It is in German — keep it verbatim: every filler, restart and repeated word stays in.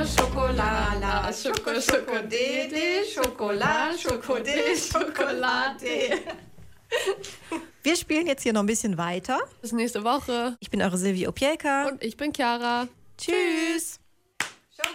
Schokolala, Schoko, Schokodede, Schokolade, Schokodede, Schokolade. Wir spielen jetzt hier noch ein bisschen weiter. Bis nächste Woche. Ich bin eure Silvi Opielka. Und ich bin Chiara. Tschüss.